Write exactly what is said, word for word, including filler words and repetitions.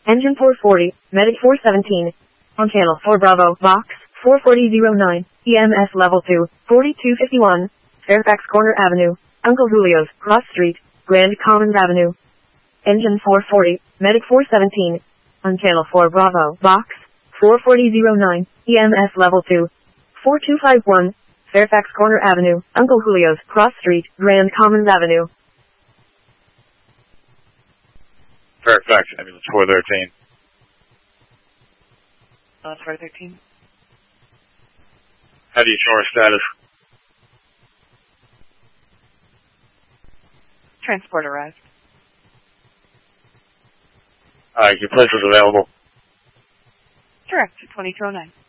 Engine four forty, Medic four seventeen. On channel four Bravo, box four forty oh nine, E M S level two, forty-two fifty-one, Fairfax Corner Avenue, Uncle Julio's, Cross Street, Grand Commons Avenue. Engine four forty, Medic four seventeen. On channel four Bravo, box four forty oh nine, E M S level two, forty-two fifty-one, Fairfax Corner Avenue, Uncle Julio's, Cross Street, Grand Commons Avenue. Fairfax, ambulance four thirteen. Uh, four thirteen. How do you show our status? Transport arrived. Alright, your place is available. Direct to twenty-two oh nine.